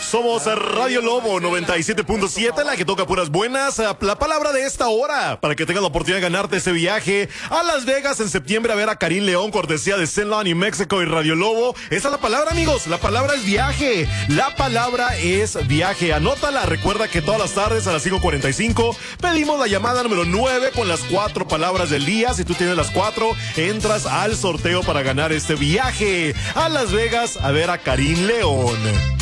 Somos Radio Lobo 97.7, la que toca puras buenas. La palabra de esta hora, para que tengas la oportunidad de ganarte ese viaje a Las Vegas en septiembre a ver a Karim León, cortesía de Zenlon y México y Radio Lobo. Esa es la palabra, amigos. La palabra es viaje. La palabra es viaje. Anótala. Recuerda que todas las tardes a las 5:45 pedimos la llamada número 9 con las 4 palabras del día. Si tú tienes las 4, entras al sorteo para ganar este viaje a Las Vegas a ver a Karim León.